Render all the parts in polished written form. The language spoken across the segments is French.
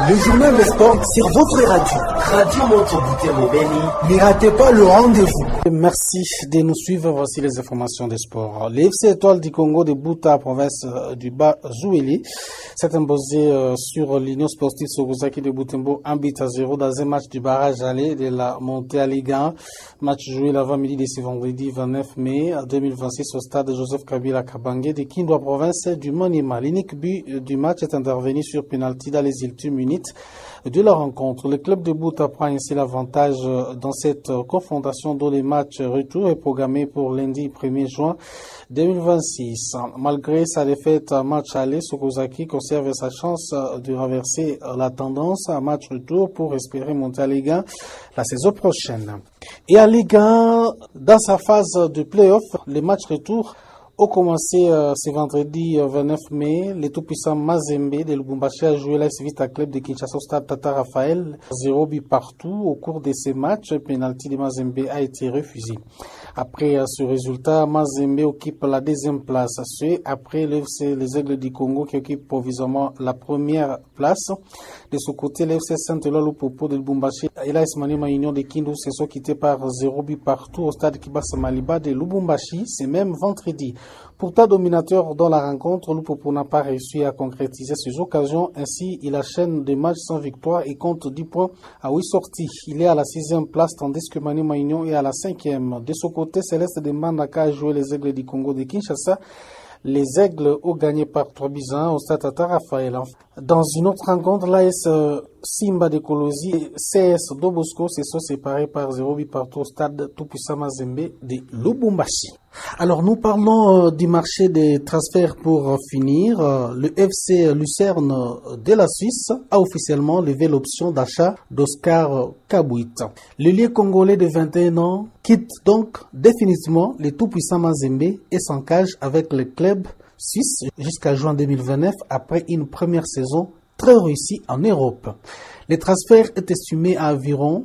Le journal des sports sur votre radio. Radio Monte Beni. Ne ratez pas le rendez-vous. Merci de nous suivre. Voici les informations des sports. L'FC Étoile du Congo de Buta, province du Bas-Zouéli, s'est imposé sur l'Union sportive Sokosaki de Butembo, 1-0 dans un match du barrage aller de la montée à Ligue 1. Match joué l'avant-midi de ce vendredi 29 mai 2026 au stade Joseph Kabila Kabange de Kindoua, province du Maniema. L'unique but du match est intervenu sur penalty dans les ultimes minutes de la rencontre. Le club de Buta prend ainsi l'avantage dans cette confrontation dont le match retour est programmé pour lundi 1er juin 2026. Malgré sa défaite à match aller, Sokozaki conserve sa chance de renverser la tendance à match retour pour espérer monter à Ligue 1 la saison prochaine. Et à Ligue 1, dans sa phase de play-off, les matchs retour ont commencé ce vendredi 29 mai. Le tout-puissant Mazembe de Lubumbashi a joué l'AS Vita Club de Kinshasa au stade Tata Raphaël. 0 but partout. Au cours de ces matchs, le penalty de Mazembe a été refusé. Après ce résultat, Mazembe occupe la deuxième place. C'est après les Aigles du Congo qui occupent provisoirement la première place. De ce côté, l'FC Saint-Eloi Lupopo de Lubumbashi et l'AS Maniema Union de Kindu se sont quittés par 0 but partout au stade Kibasa Maliba de Lubumbashi. C'est même vendredi. Pourtant dominateur dans la rencontre, Lupopo n'a pas réussi à concrétiser ses occasions. Ainsi, il enchaîne des matchs sans victoire et compte 10 points à 8 sorties. Il est à la 6e place tandis que Maniema Union est à la 5e. De son côté, Céleste de Mandaka a joué les Aigles du Congo de Kinshasa. Les Aigles ont gagné par 3-1 au stade Tata Raphaël. Dans une autre rencontre, l'AS Simba de Kolosi et CS Dobosco se sont séparés par 0 but partout au stade Tout-Puissant Mazembe de Lubumbashi. Alors nous parlons du marché des transferts pour finir. Le FC Lucerne de la Suisse a officiellement levé l'option d'achat d'Oscar Kabouit. Le lieu congolais de 21 ans quitte donc définitivement le Tout-Puissant Mazembe et s'engage avec le club suisse jusqu'à juin 2029 après une première saison très réussie en Europe. Le transfert est estimé à environ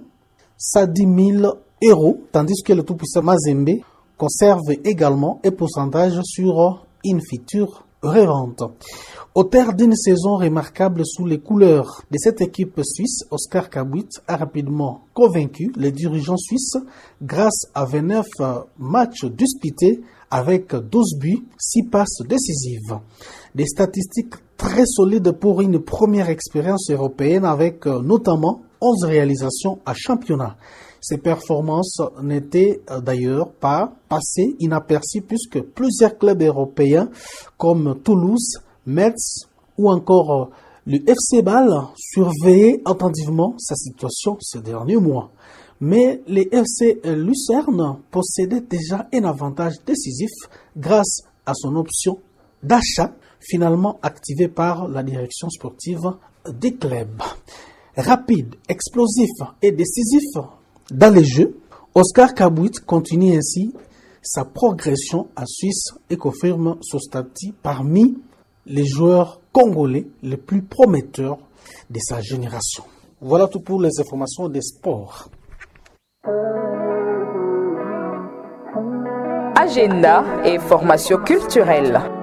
110 000 euros, tandis que le tout-puissant Mazembe conserve également un pourcentage sur une future revente. Au terme d'une saison remarquable sous les couleurs de cette équipe suisse, Oscar Kabouit a rapidement convaincu les dirigeants suisses grâce à 29 matchs disputés avec 12 buts, 6 passes décisives. Des statistiques très solides pour une première expérience européenne avec notamment 11 réalisations à championnat. Ces performances n'étaient d'ailleurs pas passées inaperçues puisque plusieurs clubs européens comme Toulouse, Metz ou encore le FC Bâle surveillaient attentivement sa situation ces derniers mois. Mais les FC Lucerne possédaient déjà un avantage décisif grâce à son option d'achat finalement activée par la direction sportive des clubs. Rapide, explosif et décisif dans les jeux, Oscar Kabouit continue ainsi sa progression en Suisse et confirme son statut parmi les joueurs congolais les plus prometteurs de sa génération. Voilà tout pour les informations des sports. Agenda et formation culturelle.